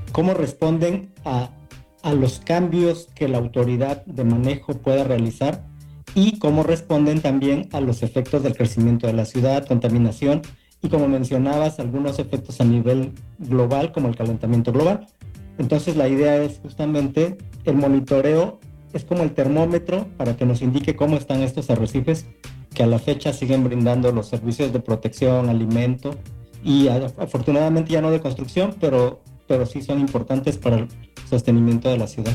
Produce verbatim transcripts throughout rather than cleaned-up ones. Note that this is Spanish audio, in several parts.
cómo responden a, a los cambios que la autoridad de manejo pueda realizar y cómo responden también a los efectos del crecimiento de la ciudad, contaminación y, como mencionabas, algunos efectos a nivel global como el calentamiento global. Entonces la idea es justamente el monitoreo, es como el termómetro para que nos indique cómo están estos arrecifes que a la fecha siguen brindando los servicios de protección, alimento y afortunadamente ya no de construcción, pero, pero sí son importantes para el sostenimiento de la ciudad.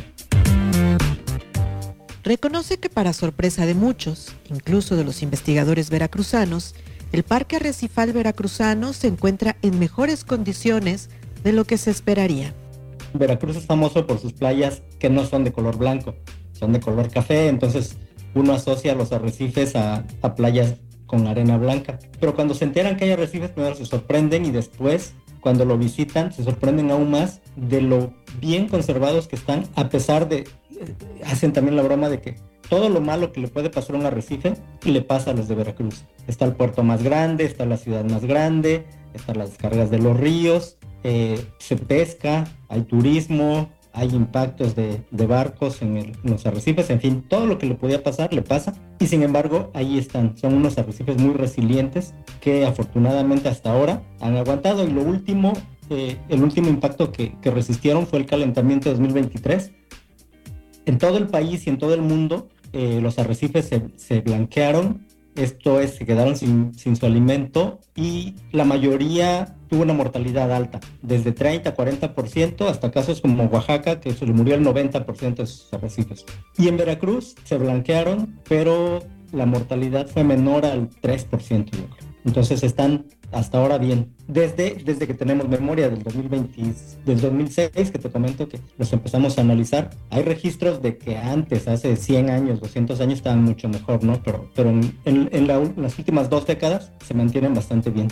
Reconoce que para sorpresa de muchos, incluso de los investigadores veracruzanos, el Parque Arrecifal Veracruzano se encuentra en mejores condiciones de lo que se esperaría. Veracruz es famoso por sus playas que no son de color blanco, son de color café, entonces uno asocia los arrecifes a, a playas con arena blanca. Pero cuando se enteran que hay arrecifes, primero se sorprenden y después, cuando lo visitan, se sorprenden aún más de lo bien conservados que están, a pesar de, hacen también la broma de que todo lo malo que le puede pasar a un arrecife le pasa a los de Veracruz. Está el puerto más grande, está la ciudad más grande, están las descargas de los ríos, eh, se pesca, hay turismo, hay impactos de, de barcos en, el, en los arrecifes, en fin, todo lo que le podía pasar le pasa y sin embargo ahí están, son unos arrecifes muy resilientes que afortunadamente hasta ahora han aguantado. Y lo último, eh, el último impacto que, que resistieron fue el calentamiento de dos mil veintitrés. En todo el país y en todo el mundo eh, los arrecifes se, se blanquearon, esto es, se quedaron sin, sin su alimento y la mayoría tuvo una mortalidad alta, desde treinta a cuarenta por ciento hasta casos como Oaxaca, que se le murió el noventa por ciento de sus arrecifes. Y en Veracruz se blanquearon, pero la mortalidad fue menor al tres por ciento, yo creo. Entonces están hasta ahora bien. Desde, desde que tenemos memoria del dos mil veinte, del dos mil seis, que te comento que los empezamos a analizar, hay registros de que antes, hace cien años, doscientos años, estaban mucho mejor, ¿no? Pero, pero en, en, en, la, en las últimas dos décadas se mantienen bastante bien.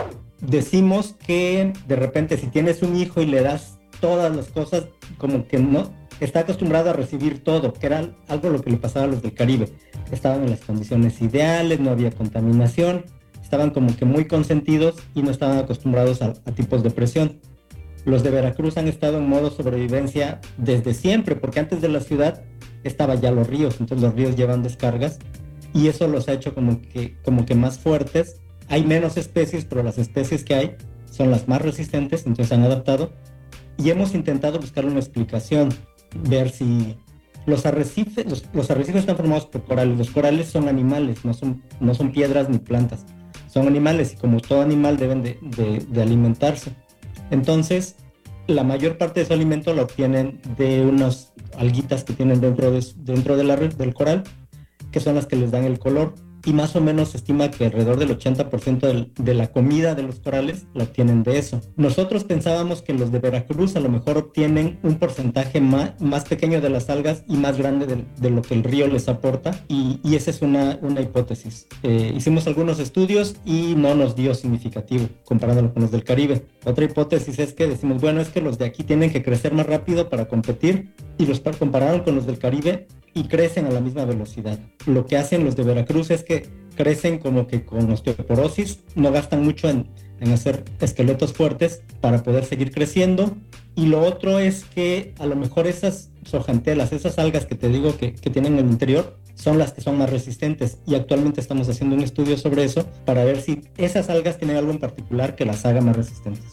Decimos que de repente si tienes un hijo y le das todas las cosas, como que no, está acostumbrado a recibir todo, que era algo lo que le pasaba a los del Caribe. Estaban en las condiciones ideales, no había contaminación, estaban como que muy consentidos y no estaban acostumbrados a, a tipos de presión. Los de Veracruz han estado en modo sobrevivencia desde siempre, porque antes de la ciudad estaban ya los ríos, entonces los ríos llevan descargas y eso los ha hecho como que, como que más fuertes. Hay menos especies, pero las especies que hay son las más resistentes, entonces se han adaptado y hemos intentado buscar una explicación, ver si los arrecifes, los, los arrecifes están formados por corales. Los corales son animales, no son, no son piedras ni plantas, son animales y como todo animal deben de, de, de alimentarse. Entonces, la mayor parte de su alimento lo obtienen de unas alguitas que tienen dentro, de, dentro de la, del coral, que son las que les dan el color. Y más o menos se estima que alrededor del ochenta por ciento del, de la comida de los corales la obtienen de eso. Nosotros pensábamos que los de Veracruz a lo mejor obtienen un porcentaje más, más pequeño de las algas y más grande de, de lo que el río les aporta, y, y esa es una, una hipótesis. Eh, hicimos algunos estudios y no nos dio significativo comparándolo con los del Caribe. Otra hipótesis es que decimos, bueno, es que los de aquí tienen que crecer más rápido para competir, y los compararon con los del Caribe y crecen a la misma velocidad. Lo que hacen los de Veracruz es que crecen como que con osteoporosis, no gastan mucho en, en hacer esqueletos fuertes para poder seguir creciendo. Y lo otro es que a lo mejor esas zooxantelas, esas algas que te digo que, que tienen en el interior, son las que son más resistentes, y actualmente estamos haciendo un estudio sobre eso para ver si esas algas tienen algo en particular que las haga más resistentes.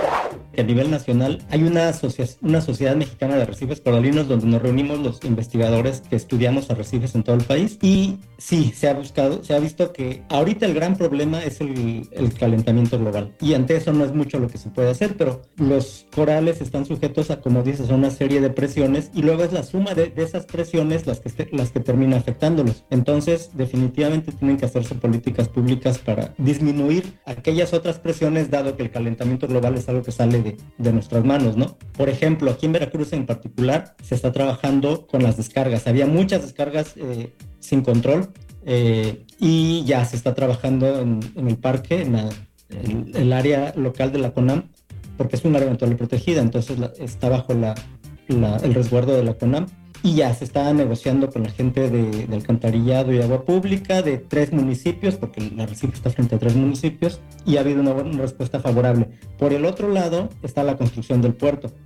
A nivel nacional hay una, asocia- una sociedad mexicana de arrecifes coralinos donde nos reunimos los investigadores que estudiamos arrecifes en todo el país, y sí, se ha buscado, se ha visto que ahorita el gran problema es el, el calentamiento global, y ante eso no es mucho lo que se puede hacer, pero los corales están sujetos a, como dices, a una serie de presiones, y luego es la suma de, de esas presiones las que, este, las que termina afectándolos. Entonces definitivamente tienen que hacerse políticas públicas para disminuir aquellas otras presiones, dado que el calentamiento global es algo que sale de, de nuestras manos, ¿no? Por ejemplo, aquí en Veracruz en particular se está trabajando con las descargas. Había muchas descargas eh, sin control eh, y ya se está trabajando en, en el parque, en la, el, el área local de la CONAM, porque es un área natural protegida, entonces la, está bajo la, la, el resguardo de la CONAM, y ya se está negociando con la gente de, de alcantarillado y agua pública de tres municipios, porque el arrecife está frente a tres municipios, y ha habido una buena respuesta favorable. Por el otro lado está la construcción del puerto.